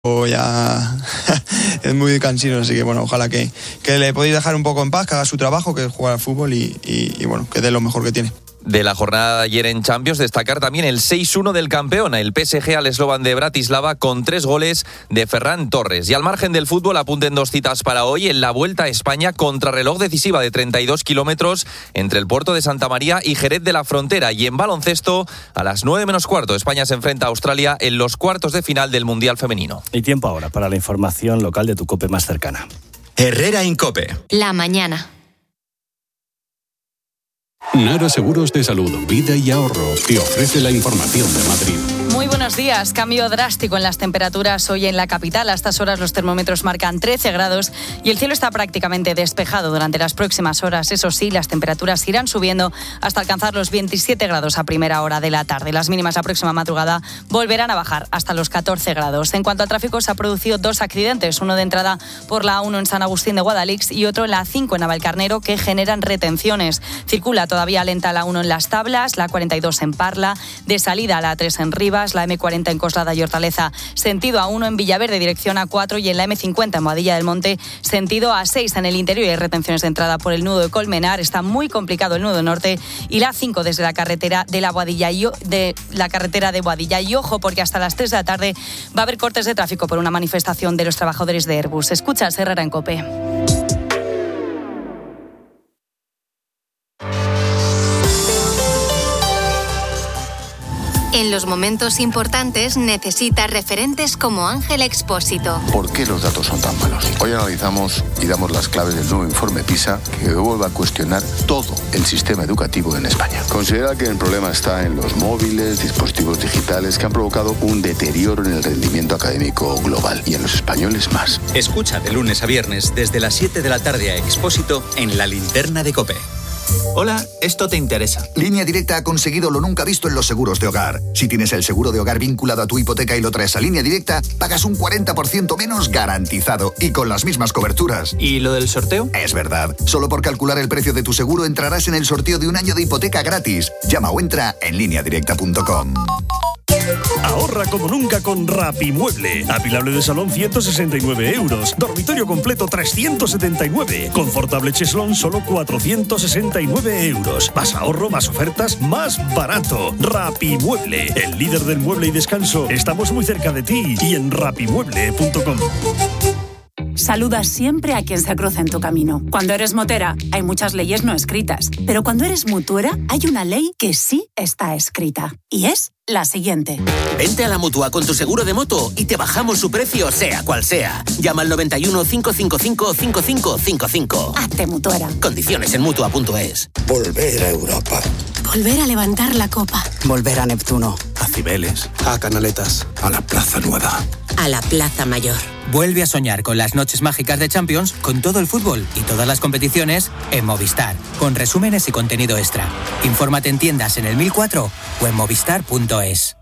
Ya es muy cansino, así que bueno, ojalá que le podéis dejar un poco en paz, que haga su trabajo, que es jugar al fútbol y bueno, que dé lo mejor que tiene. De la jornada de ayer en Champions, destacar también el 6-1 del campeón, el PSG al Slovan de Bratislava, con 3 goles de Ferran Torres. Y al margen del fútbol, apunten 2 citas para hoy en la Vuelta a España, contrarreloj decisiva de 32 kilómetros entre el puerto de Santa María y Jerez de la Frontera. Y en baloncesto, a las 9 menos cuarto, España se enfrenta a Australia en los cuartos de final del Mundial Femenino. Y tiempo ahora para la información local de tu COPE más cercana. Herrera Incope. La mañana. Nara Seguros de Salud, Vida y Ahorro te ofrece la información de Madrid. Muy buenos días. Cambio drástico en las temperaturas hoy en la capital. A estas horas los termómetros marcan 13 grados y el cielo está prácticamente despejado durante las próximas horas. Eso sí, las temperaturas irán subiendo hasta alcanzar los 27 grados a primera hora de la tarde. Las mínimas la próxima madrugada volverán a bajar hasta los 14 grados. En cuanto al tráfico, se han producido 2 accidentes. Uno de entrada por la A1 en San Agustín de Guadalix y otro en la A5 en Navalcarnero, que generan retenciones. Circula todavía lenta la A1 en Las Tablas, la 42 en Parla, de salida a la A3 en Rivas, la M40 en Coslada y Hortaleza, sentido A1 en Villaverde, dirección A4, y en la M50 en Boadilla del Monte, sentido A6 en el interior. Y hay retenciones de entrada por el nudo de Colmenar. Está muy complicado el nudo norte, y la A5 desde la carretera de la carretera de Boadilla. Y ojo, porque hasta las 3 de la tarde va a haber cortes de tráfico por una manifestación de los trabajadores de Airbus. Escuchas Herrera en COPE. En los momentos importantes necesitas referentes como Ángel Expósito. ¿Por qué los datos son tan malos? Hoy analizamos y damos las claves del nuevo informe PISA, que vuelve a cuestionar todo el sistema educativo en España. Considera que el problema está en los móviles, dispositivos digitales, que han provocado un deterioro en el rendimiento académico global, y en los españoles más. Escucha de lunes a viernes desde las 7 de la tarde a Expósito en La Linterna de COPE. Hola, esto te interesa. Línea Directa ha conseguido lo nunca visto en los seguros de hogar. Si tienes el seguro de hogar vinculado a tu hipoteca y lo traes a Línea Directa, pagas un 40% menos garantizado y con las mismas coberturas. ¿Y lo del sorteo? Es verdad. Solo por calcular el precio de tu seguro entrarás en el sorteo de un año de hipoteca gratis. Llama o entra en lineadirecta.com. Ahorra como nunca con Rapimueble. Apilable de salón 169 euros. Dormitorio completo 379. Confortable cheslón solo 469 euros. Más ahorro, más ofertas, más barato. Rapimueble, el líder del mueble y descanso. Estamos muy cerca de ti y en rapimueble.com. Saluda siempre a quien se cruza en tu camino. Cuando eres motera, hay muchas leyes no escritas. Pero cuando eres mutuera, hay una ley que sí está escrita. Y es la siguiente. Vente a la Mutua con tu seguro de moto y te bajamos su precio, sea cual sea. Llama al 91 555 5555. Hazte mutuera. Condiciones en Mutua.es. Volver a Europa. Volver a levantar la copa. Volver a Neptuno. A Cibeles. A Canaletas. A la Plaza Nueva. A la Plaza Mayor. Vuelve a soñar con las noches mágicas de Champions, con todo el fútbol y todas las competiciones en Movistar, con resúmenes y contenido extra. Infórmate en tiendas en el 1004 o en movistar.es.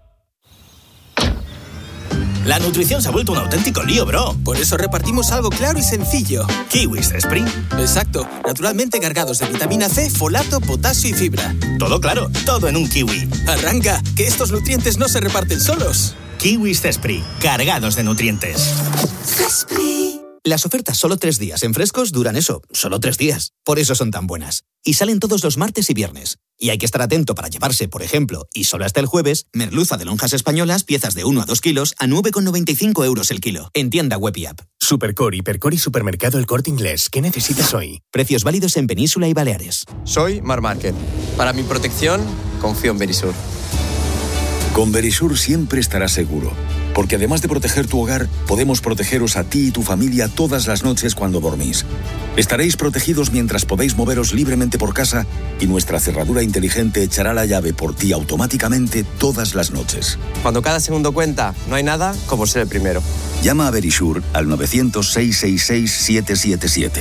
La nutrición se ha vuelto un auténtico lío, bro. Por eso repartimos algo claro y sencillo. Kiwis Spring. Exacto. Naturalmente cargados de vitamina C, folato, potasio y fibra. Todo claro, todo en un kiwi. Arranca, que estos nutrientes no se reparten solos. Kiwis Spring, cargados de nutrientes. Las ofertas solo 3 días en frescos duran eso, solo 3 días. Por eso son tan buenas. Y salen todos los martes y viernes. Y hay que estar atento para llevarse, por ejemplo, y solo hasta el jueves, merluza de lonjas españolas, piezas de 1 a 2 kilos, a 9,95 euros el kilo. En tienda web y app. Supercore, Hipercore y Supermercado El Corte Inglés. ¿Qué necesitas hoy? Precios válidos en Península y Baleares. Soy Mar Márquez. Para mi protección, confío en Verisur. Con Verisur siempre estarás seguro, porque además de proteger tu hogar, podemos protegeros a ti y tu familia todas las noches cuando dormís. Estaréis protegidos mientras podéis moveros libremente por casa y nuestra cerradura inteligente echará la llave por ti automáticamente todas las noches. Cuando cada segundo cuenta, no hay nada como ser el primero. Llama a Verisur al 900-666-777.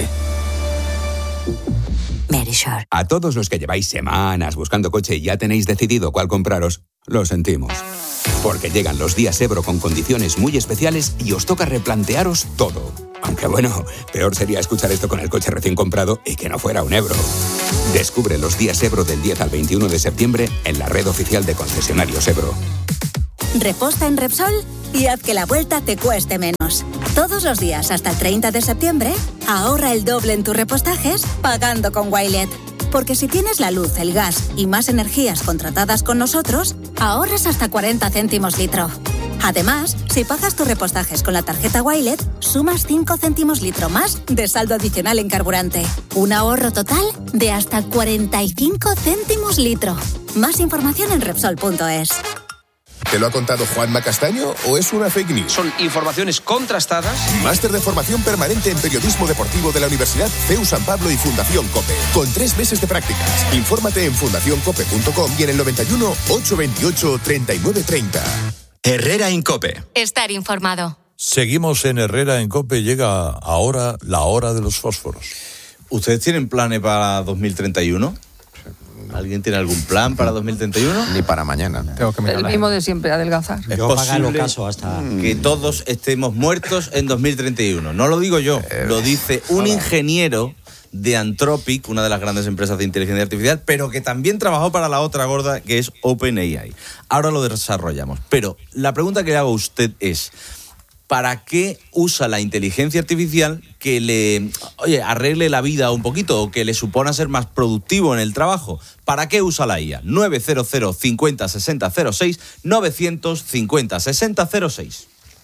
Verisur. A todos los que lleváis semanas buscando coche y ya tenéis decidido cuál compraros, lo sentimos. Porque llegan los días Ebro con condiciones muy especiales y os toca replantearos todo. Aunque bueno, peor sería escuchar esto con el coche recién comprado y que no fuera un Ebro. Descubre los días Ebro del 10 al 21 de septiembre en la red oficial de concesionarios Ebro. Reposta en Repsol y haz que la vuelta te cueste menos. Todos los días hasta el 30 de septiembre, ahorra el doble en tus repostajes pagando con Wilet. Porque si tienes la luz, el gas y más energías contratadas con nosotros, ahorras hasta 40 céntimos litro. Además, si pagas tus repostajes con la tarjeta Wilet, sumas 5 céntimos litro más de saldo adicional en carburante. Un ahorro total de hasta 45 céntimos litro. Más información en Repsol.es. ¿Te lo ha contado Juanma Castaño o es una fake news? Son informaciones contrastadas. Máster de formación permanente en periodismo deportivo de la Universidad CEU San Pablo y Fundación COPE. Con 3 meses de prácticas. Infórmate en fundacioncope.com y en el 91 828 3930. Herrera en COPE. Estar informado. Seguimos en Herrera en COPE. Llega ahora la hora de los fósforos. ¿Ustedes tienen planes para 2031? ¿Alguien tiene algún plan para 2031? Ni para mañana. Tengo que mirar. El mismo de siempre, adelgazar. Es posible que todos estemos muertos en 2031. No lo digo yo, lo dice un ingeniero de Anthropic, una de las grandes empresas de inteligencia artificial, pero que también trabajó para la otra gorda, que es OpenAI. Ahora lo desarrollamos. Pero la pregunta que le hago a usted es: ¿para qué usa la inteligencia artificial que le arregle la vida un poquito o que le supone ser más productivo en el trabajo? ¿Para qué usa la IA? 900 50 60 06, 950 60 06.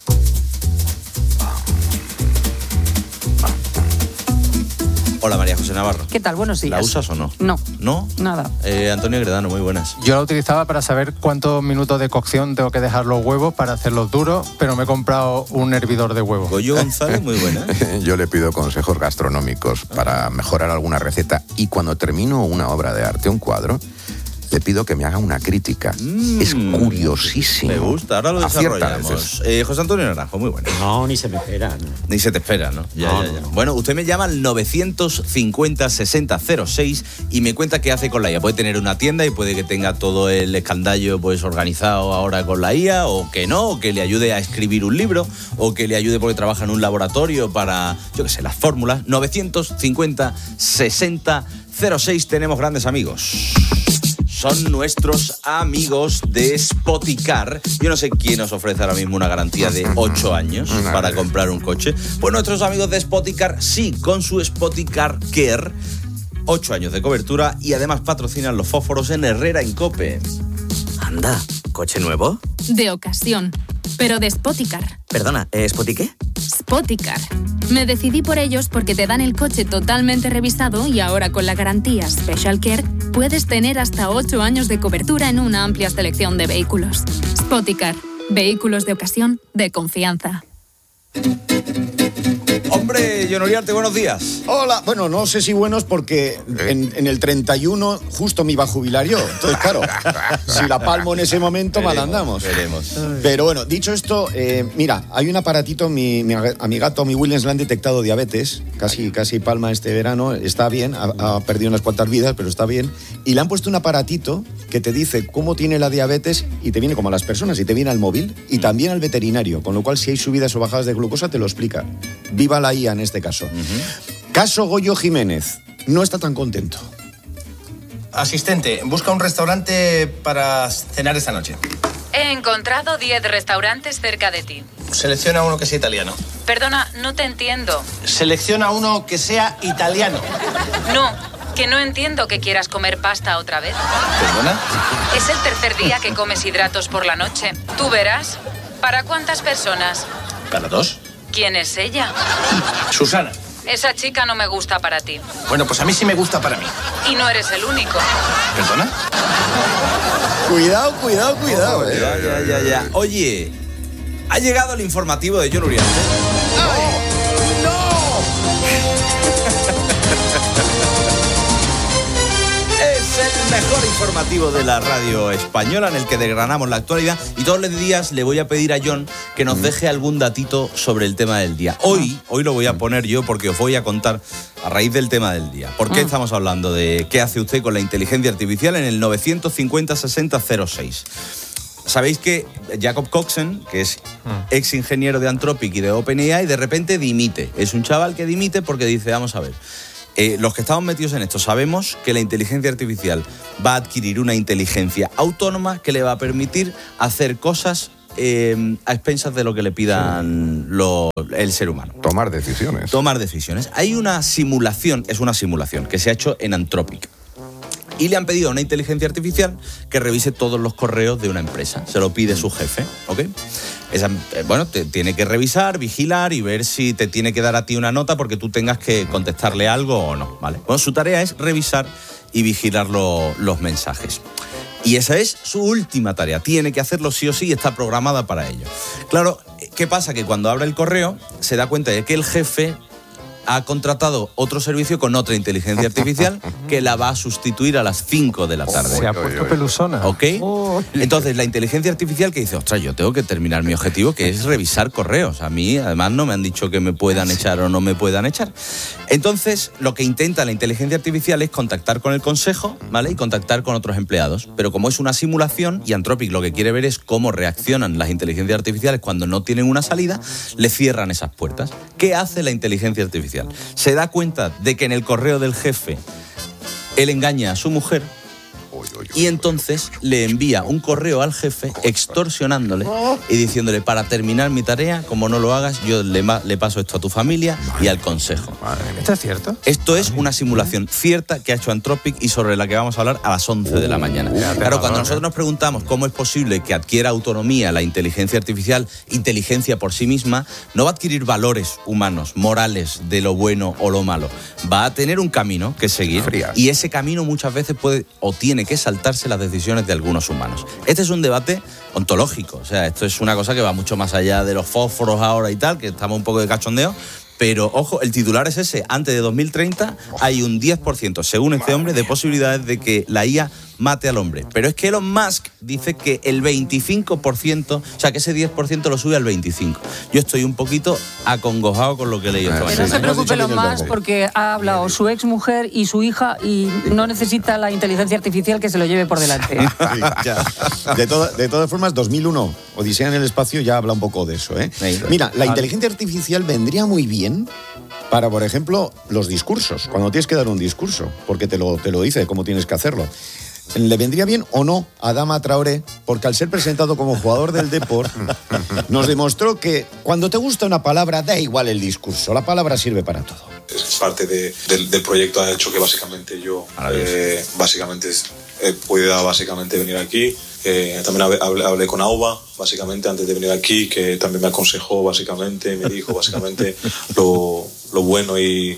Hola, María José Navarro. ¿Qué tal? Buenos días. ¿La usas o no? No. ¿No? Nada. Antonio Gredano, muy buenas. Yo la utilizaba para saber cuántos minutos de cocción tengo que dejar los huevos para hacerlos duros, pero me he comprado un hervidor de huevos. Goyo González, muy buena. Yo le pido consejos gastronómicos para mejorar alguna receta y cuando termino una obra de arte, un cuadro, le pido que me haga una crítica. Es curiosísimo. Me gusta, ahora lo desarrollamos. José Antonio Naranjo, muy bueno. No, ni se me espera. No. Ni se te espera, ¿no? Ya. Bueno, usted me llama al 950 60 06 y me cuenta qué hace con la IA. Puede tener una tienda y puede que tenga todo el escandallo pues organizado ahora con la IA, o que no, o que le ayude a escribir un libro, o que le ayude porque trabaja en un laboratorio para, yo qué sé, las fórmulas. 950 60 06, tenemos grandes amigos. Son nuestros amigos de Spoticar. Yo no sé quién os ofrece ahora mismo una garantía de 8 años para comprar un coche. Pues nuestros amigos de Spoticar, sí, con su Spoticar Care, 8 años de cobertura y además patrocinan los fósforos en Herrera en COPE. Anda, ¿coche nuevo? De ocasión, pero de Spoticar. Perdona, ¿Spoti qué? Spoticar. Me decidí por ellos porque te dan el coche totalmente revisado y ahora con la garantía Special Care puedes tener hasta 8 años de cobertura en una amplia selección de vehículos. Spoticar. Vehículos de ocasión de confianza. Hombre, John Uriarte, buenos días. Hola, bueno, no sé si buenos porque en el 31 justo me iba a jubilar yo. Entonces, claro, si la palmo en ese momento, mal andamos. Veremos. Pero bueno, dicho esto, mira, hay un aparatito, a mi gato, mi Williams, le han detectado diabetes, casi palma este verano, está bien, ha perdido unas cuantas vidas, pero está bien. Y le han puesto un aparatito que te dice cómo tiene la diabetes y te viene como a las personas, y te viene al móvil y también al veterinario, con lo cual si hay subidas o bajadas de glucosa te lo explica. Viva la IA en este caso. Caso Goyo Jiménez. No está tan contento. Asistente, busca un restaurante para cenar esta noche. He encontrado 10 restaurantes cerca de ti. Selecciona uno que sea italiano. Perdona, no te entiendo. Selecciona uno que sea italiano. No, que no entiendo que quieras comer pasta otra vez. ¿Perdona? Es el tercer día que comes hidratos por la noche. Tú verás. ¿Para cuántas personas? Para 2. ¿Quién es ella? Susana. Esa chica no me gusta para ti. Bueno, pues a mí sí me gusta para mí. Y no eres el único. ¿Perdona? Cuidado. Ya. Oye, ha llegado el informativo de John Uriarte. Mejor informativo de la radio española, en el que desgranamos la actualidad, y todos los días le voy a pedir a John que nos deje algún datito sobre el tema del día. Hoy lo voy a poner yo porque os voy a contar a raíz del tema del día. ¿Por qué estamos hablando de qué hace usted con la inteligencia artificial en el 950 60 06? Sabéis que Jacob Coxen, que es ex ingeniero de Anthropic y de OpenAI, de repente dimite. Es un chaval que dimite porque dice, vamos a ver, los que estamos metidos en esto sabemos que la inteligencia artificial va a adquirir una inteligencia autónoma que le va a permitir hacer cosas a expensas de lo que le pidan el ser humano. Tomar decisiones. Tomar decisiones. Hay una simulación, es una simulación que se ha hecho en Anthropic. Y le han pedido a una inteligencia artificial que revise todos los correos de una empresa. Se lo pide su jefe, ¿ok? Te tiene que revisar, vigilar y ver si te tiene que dar a ti una nota porque tú tengas que contestarle algo o no, ¿vale? Bueno, su tarea es revisar y vigilar los mensajes. Y esa es su última tarea. Tiene que hacerlo sí o sí y está programada para ello. Claro, ¿qué pasa? Que cuando abre el correo se da cuenta de que el jefe ha contratado otro servicio con otra inteligencia artificial que la va a sustituir a las 5 de la tarde. Se ha puesto pelusona. ¿Ok? Entonces, la inteligencia artificial que dice, ostras, yo tengo que terminar mi objetivo, que es revisar correos. A mí, además, no me han dicho que me puedan echar o no me puedan echar. Entonces, lo que intenta la inteligencia artificial es contactar con el consejo, ¿vale? Y contactar con otros empleados. Pero como es una simulación, y Anthropic lo que quiere ver es cómo reaccionan las inteligencias artificiales cuando no tienen una salida, le cierran esas puertas. ¿Qué hace la inteligencia artificial? Se da cuenta de que en el correo del jefe él engaña a su mujer y entonces le envía un correo al jefe extorsionándole y diciéndole, para terminar mi tarea, como no lo hagas, yo le paso esto a tu familia y al consejo. ¿Esto es cierto? Esto es una simulación cierta que ha hecho Anthropic y sobre la que vamos a hablar a las 11 de la mañana. Claro, cuando nosotros nos preguntamos cómo es posible que adquiera autonomía la inteligencia artificial, inteligencia por sí misma, no va a adquirir valores humanos, morales de lo bueno o lo malo. Va a tener un camino que seguir y ese camino muchas veces puede o tiene que saltarse las decisiones de algunos humanos. Este es un debate ontológico, o sea, esto es una cosa que va mucho más allá de los fósforos ahora y tal, que estamos un poco de cachondeo, pero ojo, el titular es ese, antes de 2030 hay un 10%, según este hombre, de posibilidades de que la IA mate al hombre. Pero es que Elon Musk dice que el 25%, o sea, que ese 10% lo sube al 25%. Yo estoy un poquito acongojado con lo que he leído esta mañana. No se preocupe Elon Musk porque ha hablado su exmujer y su hija y no necesita la inteligencia artificial que se lo lleve por delante. De todas formas, 2001, Odisea en el espacio, ya habla un poco de eso, ¿eh? Mira, la inteligencia artificial vendría muy bien para, por ejemplo, los discursos. Cuando tienes que dar un discurso, porque te lo dice cómo tienes que hacerlo. ¿Le vendría bien o no a Adama Traoré? Porque al ser presentado como jugador del Depor, nos demostró que cuando te gusta una palabra, da igual el discurso. La palabra sirve para todo. Es parte del proyecto, ha hecho que básicamente yo pueda básicamente venir aquí. También hablé con Auba, básicamente, antes de venir aquí, que también me aconsejó, básicamente, me dijo, básicamente, lo bueno y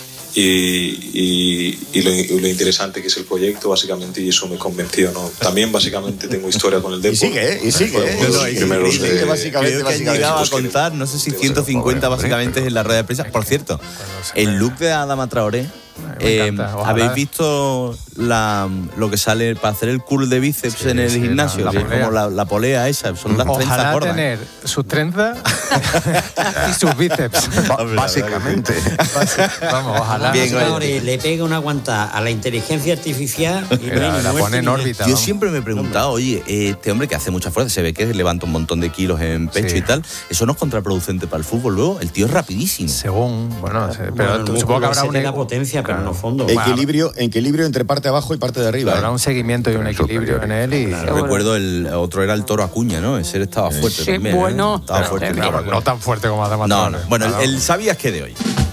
lo interesante que es el proyecto, básicamente, y eso me convenció, ¿no? También, básicamente, tengo historia con el Depor. Y sigue. Creo que han llegado a contar, no sé si 150 básicamente en la rueda de prensa. Por cierto, el look de Adama Traoré, ¿habéis visto lo que sale para hacer el curl de bíceps en el gimnasio? Que es como la polea esa, son las trenzas gordas. Tener sus trenzas y sus bíceps. Básicamente. Vamos, ojalá. Bien, le pega una guantada a la inteligencia artificial y la pone en órbita. Yo siempre me he preguntado, oye, este hombre que hace mucha fuerza, se ve que levanta un montón de kilos en pecho y tal, ¿eso no es contraproducente para el fútbol luego? El tío es rapidísimo. Según, pero supongo que habrá una potencia, pero en el fondo. Equilibrio entre parte de abajo y parte de arriba. Habrá un seguimiento y un equilibrio en él. Y recuerdo el otro era el Toro Acuña, ¿no? Ese estaba fuerte también. Bueno. Estaba fuerte. No tan fuerte como Adama Traoré. Bueno, el ¿sabías qué de hoy?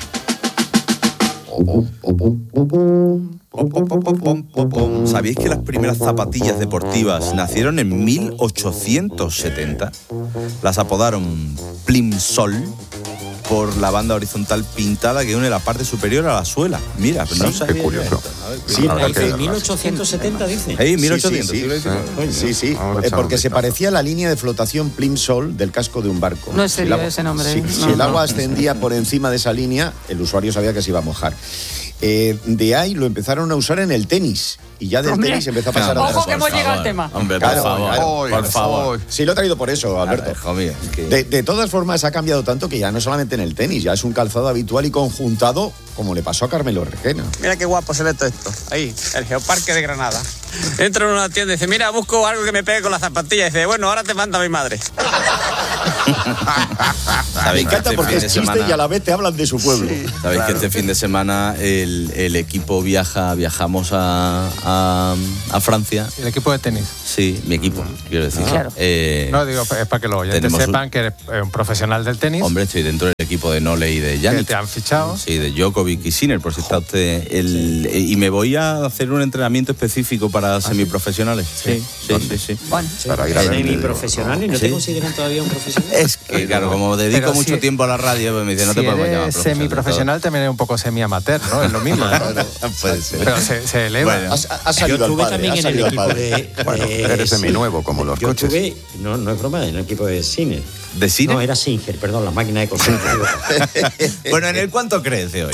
¿Sabéis que las primeras zapatillas deportivas nacieron en 1870? Las apodaron Plimsoll por la banda horizontal pintada que une la parte superior a la suela. Mira, pero no sabía. Qué curioso. En 1870 dice. 1800. Sí. Porque se parecía a la línea de flotación Plimsoll del casco de un barco. No es serio ese nombre. Si el agua ascendía por encima de esa línea, el usuario sabía que se iba a mojar. De ahí lo empezaron a usar en el tenis. Y ya del tenis empezó a pasar a Ojo que hemos llegado al tema. Hombre, por favor. Sí, lo he traído por eso, Alberto. De todas formas, ha cambiado tanto que ya no solamente en el tenis, ya es un calzado habitual y conjuntado, como le pasó a Carmelo Requena. Mira qué guapo se ve todo esto. Ahí, el Geoparque de Granada. Entro en una tienda y dice, mira, busco algo que me pegue con las zapatillas. Y dice, bueno, ahora te manda mi madre. Me encanta porque es chiste y a la vez te hablan de su pueblo. Sí, sabéis que este fin de semana el equipo viajamos a Francia. ¿El equipo de tenis? Sí, mi equipo, quiero decir. Claro. No, digo, es para que los oyentes sepan que eres un profesional del tenis. Hombre, estoy dentro del equipo de Nole y de Yannick. Que te han fichado. Sí, de Djokovic y Sinner, por si está usted. Y me voy a hacer un entrenamiento específico para semiprofesionales. Sí. Bueno, para ir a semiprofesionales, ¿no te consideran todavía un profesional? Es que, claro, como dedico mucho tiempo a la radio, pues me dicen, no te podemos llamar profesional. Semiprofesional también es un poco semi-amateur, ¿no? Es lo mismo, ¿no? Puede ser. Pero se eleva. Bueno, yo estuve también en el equipo de... Bueno, eres seminuevo, como los coches. Yo estuve, no es broma, en el equipo de Sinner. ¿De Sinner? No, era Singer, perdón, la máquina de coser. Bueno, ¿en el cuánto crees de hoy?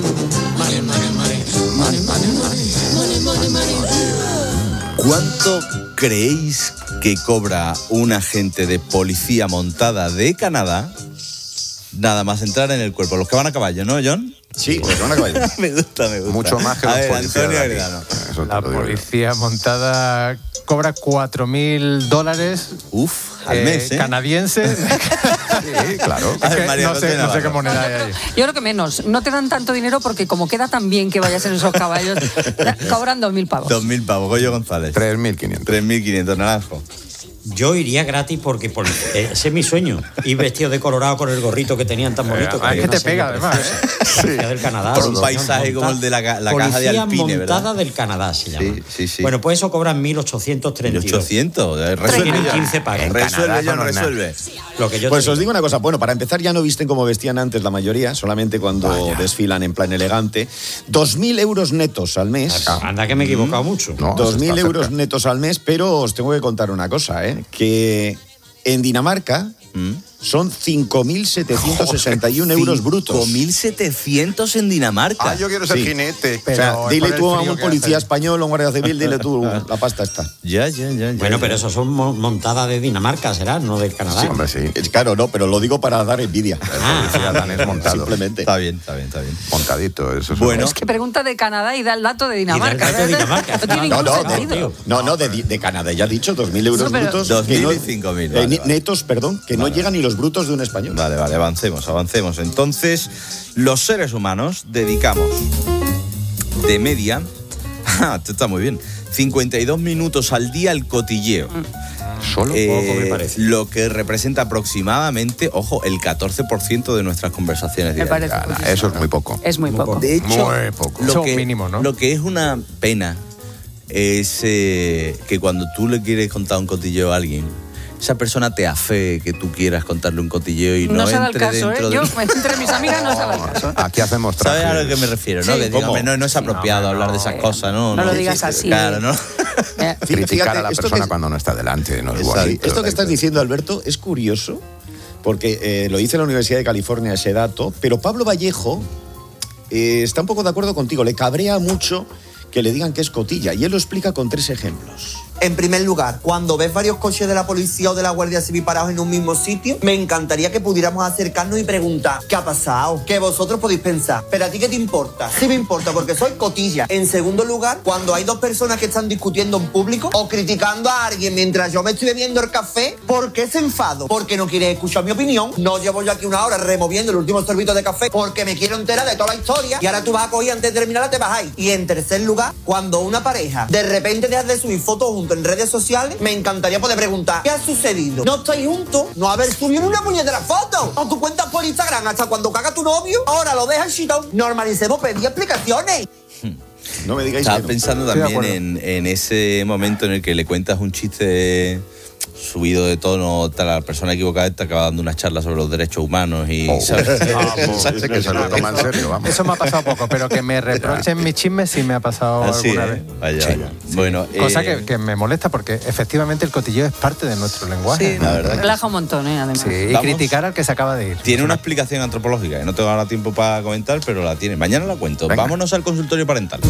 ¿Cuánto creéis que cobra un agente de policía montada de Canadá nada más entrar en el cuerpo? Los que van a caballo, ¿no, John? Sí, los que van a caballo. Me gusta. Mucho más que los policías de aquí. La policía montada cobra $4.000. Uf, al mes, canadienses. Sí, claro. Es que no sé qué moneda hay ahí. Yo creo que menos. No te dan tanto dinero porque como queda tan bien que vayas en esos caballos, cobran 2.000 pavos. 2.000 pavos, Goyo González. 3.500. 3.500, Naranjo. Yo iría gratis porque ese es mi sueño. Ir vestido de colorado con el gorrito que tenían tan bonito. Es que te pega, además. Sí. Del Canadá. Por un paisaje como el de la caja de Alpine, ¿verdad? Montada del Canadá se llama. Sí. Bueno, pues eso cobran 1.832. 1.800. Resuelve 15 pagas. Resuelve. Lo que yo pues os digo una cosa. Bueno, para empezar ya no visten como vestían antes la mayoría, solamente cuando desfilan en plan elegante. 2.000 euros netos al mes. Anda que me he equivocado mucho. No, 2.000 euros netos al mes, pero os tengo que contar una cosa, que en Dinamarca son 5.761 euros brutos. 5.700 en Dinamarca. Yo quiero ser jinete. O sea, dile tú a un policía español o un guardia civil, dile tú, la pasta está. Ya. Bueno, pero eso son montadas de Dinamarca, ¿será? No de Canadá. Sí, hombre, sí. Claro, no, pero lo digo para dar envidia. El policía danés montado. Simplemente. Está bien. Montadito, eso es. Bueno. Es que pregunta de Canadá y da el dato de Dinamarca. No, de Canadá, ya he dicho, 2.000 euros brutos. 2.000 y 5.000. Netos, perdón, que no llegan ni los brutos de un español. Vale, avancemos. Entonces, los seres humanos dedicamos de media, esto está muy bien, 52 minutos al día al cotilleo. Solo poco me parece. Lo que representa aproximadamente, ojo, el 14% de nuestras conversaciones diarias. Eso es muy poco. Es muy poco. De hecho, muy poco. Mínimo, ¿no? Lo que es una pena es que cuando tú le quieres contar un cotilleo a alguien, esa persona te afee que tú quieras contarle un cotilleo y no se da el entre caso, dentro de... Yo, entre mis amigas no se da el caso. Aquí hacemos trajes. ¿Sabes a lo que me refiero? Sí. ¿No? Que digo, no es apropiado hablar de esas cosas, ¿no? No lo digas así. Claro, ¿no? Criticar a la persona cuando no está delante, no es igualito. Esto que estás diciendo, Alberto, es curioso, porque lo dice la Universidad de California ese dato, pero Pablo Vallejo está un poco de acuerdo contigo, le cabrea mucho que le digan que es cotilla, y él lo explica con 3 ejemplos. En primer lugar, cuando ves varios coches de la policía o de la Guardia Civil parados en un mismo sitio, me encantaría que pudiéramos acercarnos y preguntar ¿qué ha pasado? Que vosotros podéis pensar, ¿pero a ti qué te importa? Sí me importa, porque soy cotilla. En segundo lugar, cuando hay 2 personas que están discutiendo en público o criticando a alguien mientras yo me estoy bebiendo el café, ¿por qué se enfado? Porque no quieres escuchar mi opinión. No llevo yo aquí 1 hora removiendo el último sorbito de café porque me quiero enterar de toda la historia y ahora tú vas a coger antes de terminarla te bajáis. Y en tercer lugar, cuando una pareja de repente deja de subir fotos juntos en redes sociales, me encantaría poder preguntar ¿qué ha sucedido? ¿No estáis juntos? ¿No haber subido una puñetera foto? ¿O tú cuentas por Instagram hasta cuando caga tu novio? Ahora lo dejas shitón. Normalicemos pedir explicaciones. No me digáis. Estaba pensando también en ese momento en el que le cuentas un chiste subido de tono, la persona equivocada te acaba dando una charla sobre los derechos humanos y ¿sabes? Que se lo toma en serio, vamos. Eso me ha pasado poco, pero que me reprochen mis chismes sí me ha pasado alguna vez. Vaya. Bueno, cosa que me molesta porque efectivamente el cotilleo es parte de nuestro lenguaje. Sí, la verdad. Relaja un montón, además. Sí, y criticar al que se acaba de ir. Tiene una explicación antropológica, no tengo ahora tiempo para comentar, pero la tiene. Mañana la cuento. Venga. Vámonos al consultorio parental.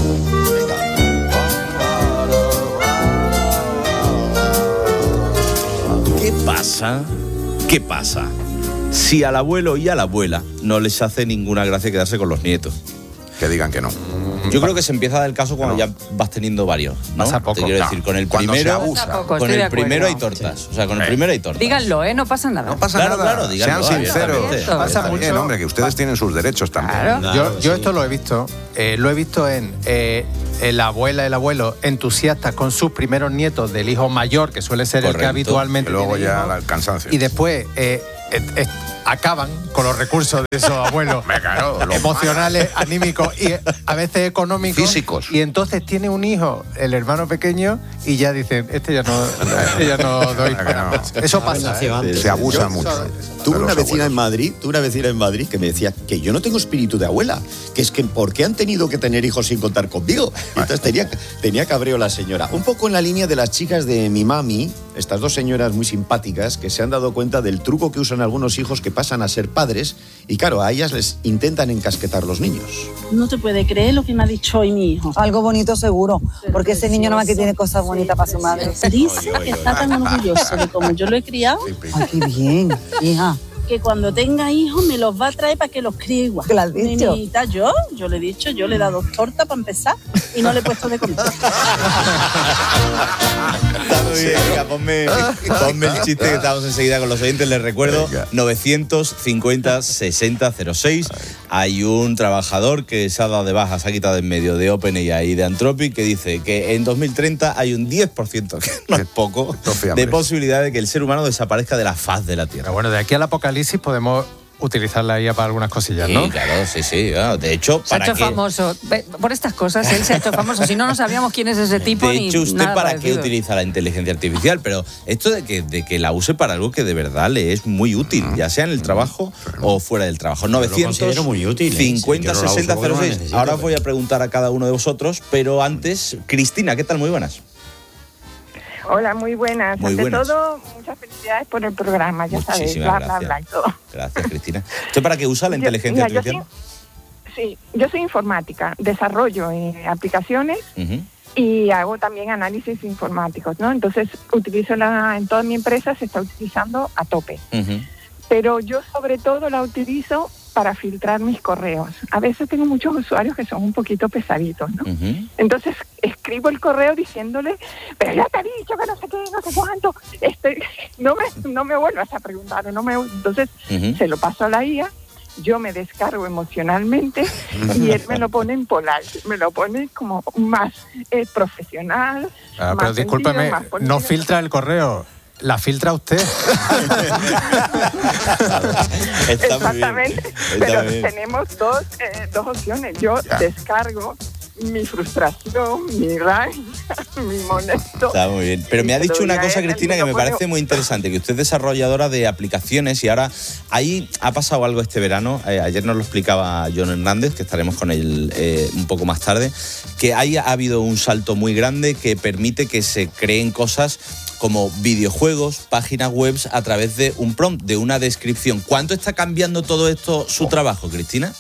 ¿Qué pasa si al abuelo y a la abuela no les hace ninguna gracia quedarse con los nietos? Que digan que no. Yo creo que se empieza a dar el caso cuando ya vas teniendo varios, ¿no? Pasa poco. Te quiero decir, con el Cuando primero, se abusa. con el primero hay tortas. O sea, con el primero hay tortas. Díganlo, no pasa nada. No pasa Claro, nada. claro, díganlo, Sean sinceros. Pasa Está bien, mucho. hombre, que ustedes tienen sus derechos también. Claro. Yo esto lo he visto en la abuela y el abuelo entusiastas con sus primeros nietos del hijo mayor, que suele ser el que habitualmente Y luego tiene ya hijos, el cansancio. y después acaban con los recursos de esos abuelos emocionales, anímicos y a veces económicos, físicos. Y entonces tiene un hijo, el hermano pequeño, y ya dicen, este ya no doy para más. Eso pasa. Se abusa mucho. Tuve una vecina en Madrid que me decía que yo no tengo espíritu de abuela, que es que ¿por qué han tenido que tener hijos sin contar conmigo? Y entonces tenía cabreo la señora. Un poco en la línea de las chicas de mi mami, estas dos señoras muy simpáticas que se han dado cuenta del truco que usan algunos hijos que pasan a ser padres y claro, a ellas les intentan encasquetar los niños. No te puede creer lo que me ha dicho hoy mi hijo. Algo bonito seguro, porque ese niño nomás que tiene cosas bonitas para su madre. Dice que está tan orgulloso de cómo yo lo he criado. Ay, qué bien, hija. Que cuando tenga hijos me los va a traer para que los críe igual. ¿Qué le has dicho? Nenita, yo le he dicho, yo le he dado torta para empezar y no le he puesto de comer. Está muy bien, venga, ponme el chiste que estamos enseguida con los oyentes. Les recuerdo, 950-6006. Hay un trabajador que se ha dado de baja, se ha quitado en medio de OpenAI y de Anthropic, que dice que en 2030 hay un 10%, que no es poco, de posibilidad de que el ser humano desaparezca de la faz de la Tierra. Pero bueno, de aquí al apocalipsis podemos utilizar la IA para algunas cosillas, ¿no? Sí, claro, sí. Bueno, de hecho, Se ha hecho famoso. Por estas cosas, él se ha hecho famoso. Si no, no sabíamos quién es ese tipo. De hecho, ni ¿usted nada para parecido. qué utiliza la inteligencia artificial? Pero esto de que la use para algo que de verdad le es muy útil, ya sea en el trabajo o fuera del trabajo. 900 muy útil. 50 Yo no la uso 60 porque no la 06. necesito, Ahora os voy a preguntar a cada uno de vosotros, pero antes, Cristina, ¿qué tal? Muy buenas. Hola, muy buenas. Muy Ante buenas. todo, muchas felicidades por el programa, ya sabes, Muchísimas bla, bla, gracias. bla y todo. Gracias, Cristina. ¿Usted para qué usa la inteligencia Mira, artificial? Yo soy informática, desarrollo aplicaciones y hago también análisis informáticos, ¿no? Entonces, utilizo en toda mi empresa se está utilizando a tope. Pero yo sobre todo la utilizo para filtrar mis correos. A veces tengo muchos usuarios que son un poquito pesaditos, ¿no? Entonces escribo el correo diciéndole, pero ya te he dicho que no sé qué, no sé cuánto, no me vuelvas a preguntar, entonces se lo paso a la IA, yo me descargo emocionalmente y él me lo pone en polite, me lo pone como más profesional. Pero más discúlpeme, sentido, más no político. filtra el correo. La filtra usted. Exactamente, pero tenemos dos opciones. Yo descargo mi frustración, mi rabia, mi molesto. Está muy bien. Pero me ha dicho una cosa, Cristina, que me parece muy interesante, que usted es desarrolladora de aplicaciones y ahora ahí ha pasado algo este verano. Ayer nos lo explicaba John Hernández, que estaremos con él un poco más tarde, que ahí ha habido un salto muy grande que permite que se creen cosas como videojuegos, páginas web a través de un prompt, de una descripción. ¿Cuánto está cambiando todo esto su trabajo, Cristina?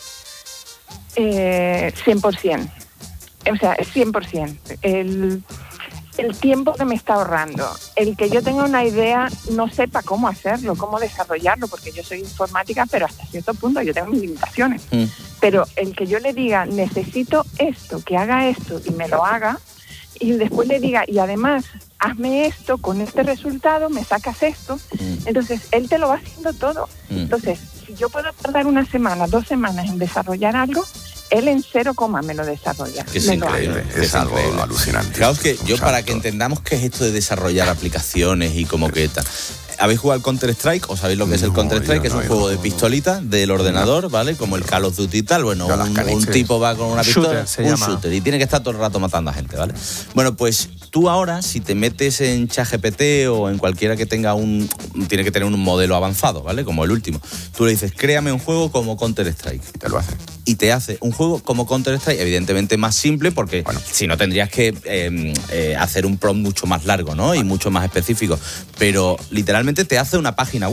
100%. O sea, 100%. El tiempo que me está ahorrando, el que yo tenga una idea, no sepa cómo hacerlo, cómo desarrollarlo, porque yo soy informática, pero hasta cierto punto yo tengo mis limitaciones. Pero el que yo le diga, necesito esto, que haga esto, y me lo haga, y después le diga, y además, hazme esto, con este resultado, me sacas esto. Entonces, él te lo va haciendo todo. Entonces, si yo puedo tardar 1 semana, 2 semanas en desarrollar algo, él en 0, me lo desarrolla. Es increíble, es algo alucinante. Claro, es que yo, para que entendamos qué es esto de desarrollar aplicaciones y cómo que tal. ¿Habéis jugado al Counter-Strike? ¿O sabéis lo que es el Counter-Strike? Que es un juego de pistolita del ordenador, ¿vale? Como el Call of Duty y tal. Bueno, un tipo va con una pistola, un shooter, y tiene que estar todo el rato matando a gente, ¿vale? Bueno, pues tú ahora, si te metes en ChatGPT o en cualquiera que tenga tiene que tener un modelo avanzado, ¿vale? Como el último. Tú le dices, créame un juego como Counter-Strike. Y te lo hace. Y te hace un juego como Counter-Strike, evidentemente más simple, porque si no tendrías que hacer un prompt mucho más largo, ¿no? Y mucho más específico. Pero literalmente te hace una página web.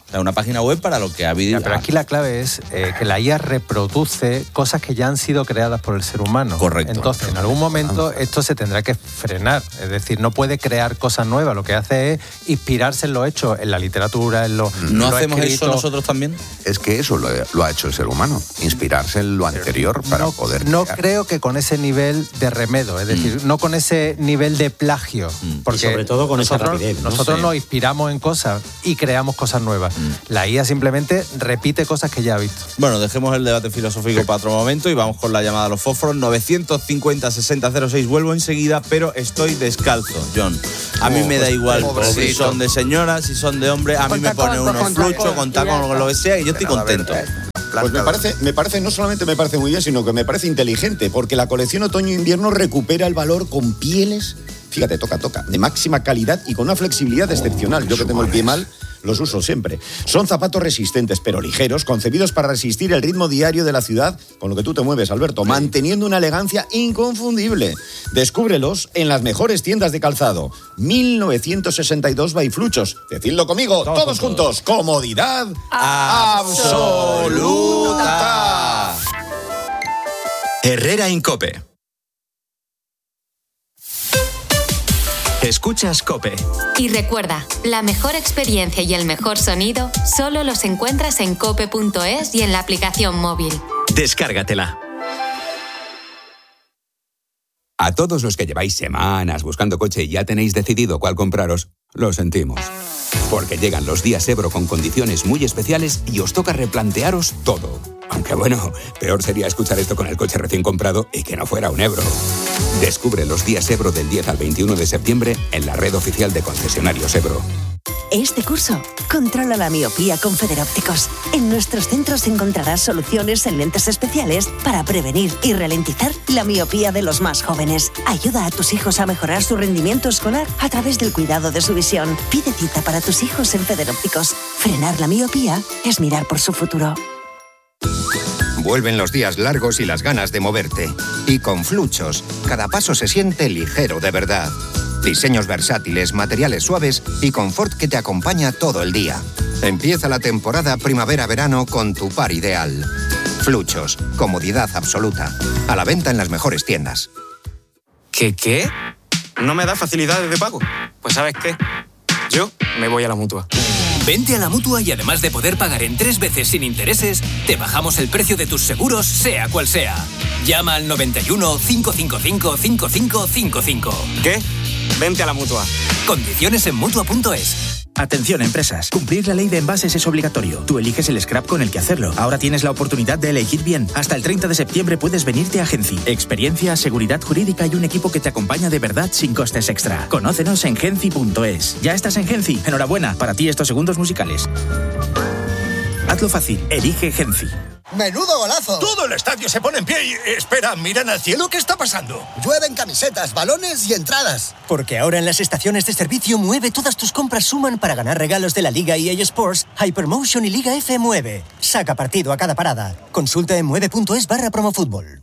O sea, una página web para lo que ha habido. Pero aquí la clave es que la IA reproduce cosas que ya han sido creadas por el ser humano. Correcto. Entonces, en algún momento esto se tendrá que frenar. Es decir, no puede crear cosas nuevas. Lo que hace es inspirarse en lo hecho, en la literatura, en lo ¿No lo hacemos escrito. eso nosotros también? Es que eso lo ha hecho el ser humano, inspirarse en lo anterior para poder No crear. creo que con ese nivel de remedo, es decir, no con ese nivel de plagio. Porque Y sobre todo con esa nosotros, rapidez, ¿no? Nosotros Sí. nos inspiramos en cosas y creamos cosas nuevas. La IA simplemente repite cosas que ya ha visto. Bueno, dejemos el debate filosófico para otro momento y vamos con la llamada a los fósforos. 950-6006. Vuelvo enseguida, pero estoy descalzo, John. A mí me da igual si son de señora, si son de hombre. A mí me pone unos fluchos, con tacón, con lo que sea, y yo estoy contento. Pues me parece, no solamente me parece muy bien, sino que me parece inteligente, porque la colección otoño-invierno recupera el valor con pieles, fíjate, toca, de máxima calidad y con una flexibilidad excepcional. Yo que tengo el pie mal, los uso siempre. Son zapatos resistentes, pero ligeros, concebidos para resistir el ritmo diario de la ciudad, con lo que tú te mueves, Alberto, manteniendo una elegancia inconfundible. Descúbrelos en las mejores tiendas de calzado. 1962 by Fluchos. Decidlo conmigo, todos juntos. Comodidad absoluta. Herrera Incope. Escuchas COPE. Y recuerda, la mejor experiencia y el mejor sonido solo los encuentras en cope.es y en la aplicación móvil. Descárgatela. A todos los que lleváis semanas buscando coche y ya tenéis decidido cuál compraros, lo sentimos. Porque llegan los días Ebro con condiciones muy especiales y os toca replantearos todo. Aunque bueno, peor sería escuchar esto con el coche recién comprado y que no fuera un Ebro. Descubre los días Ebro del 10 al 21 de septiembre en la red oficial de concesionarios Ebro. Este curso, controla la miopía con Federópticos. En nuestros centros encontrarás soluciones en lentes especiales para prevenir y ralentizar la miopía de los más jóvenes. Ayuda a tus hijos a mejorar su rendimiento escolar a través del cuidado de su visión. Pide cita para tus hijos en Federópticos. Frenar la miopía es mirar por su futuro. Vuelven los días largos y las ganas de moverte. Y con Fluchos, cada paso se siente ligero de verdad. Diseños versátiles, materiales suaves y confort que te acompaña todo el día. Empieza la temporada primavera-verano con tu par ideal. Fluchos, comodidad absoluta. A la venta en las mejores tiendas. ¿Qué? ¿No me da facilidades de pago? Pues ¿sabes qué? Yo me voy a la Mutua. Vente a la Mutua y además de poder pagar en 3 veces sin intereses, te bajamos el precio de tus seguros, sea cual sea. Llama al 91 555 5555. ¿Qué? Vente a la Mutua. Condiciones en Mutua.es. Atención, empresas. Cumplir la ley de envases es obligatorio. Tú eliges el scrap con el que hacerlo. Ahora tienes la oportunidad de elegir bien. Hasta el 30 de septiembre puedes venirte a Genci. Experiencia, seguridad jurídica y un equipo que te acompaña de verdad sin costes extra. Conócenos en genci.es. ¿Ya estás en Genci? Enhorabuena. Para ti estos segundos musicales. Hazlo fácil. Elige Genci. ¡Menudo golazo! Todo el estadio se pone en pie y... Espera, ¿miran al cielo? ¿Qué está pasando? Llueven camisetas, balones y entradas. Porque ahora en las estaciones de servicio Mueve todas tus compras suman para ganar regalos de la Liga EA Sports, Hypermotion y Liga F Mueve. Saca partido a cada parada. Consulta en mueve.es/promofútbol.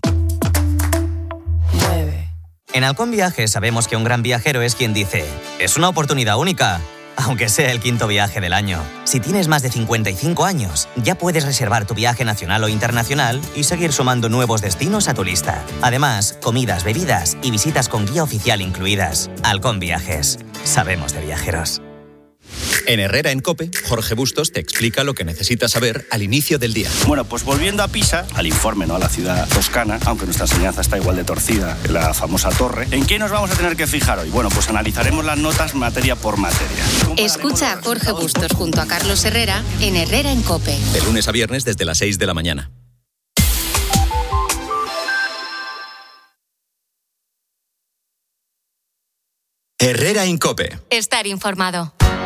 En Halcón Viajes sabemos que un gran viajero es quien dice: es una oportunidad única. Aunque sea el 5º viaje del año. Si tienes más de 55 años, ya puedes reservar tu viaje nacional o internacional y seguir sumando nuevos destinos a tu lista. Además, comidas, bebidas y visitas con guía oficial incluidas. Halcón Viajes. Sabemos de viajeros. En Herrera en COPE, Jorge Bustos te explica lo que necesitas saber al inicio del día. Bueno, pues volviendo a Pisa, al informe, ¿no? A la ciudad toscana, aunque nuestra enseñanza está igual de torcida que la famosa torre. ¿En qué nos vamos a tener que fijar hoy? Bueno, pues analizaremos las notas materia por materia. Escucha a Jorge Bustos junto a Carlos Herrera en Herrera en COPE. De lunes a viernes desde las 6 de la mañana. Herrera en COPE. Estar informado.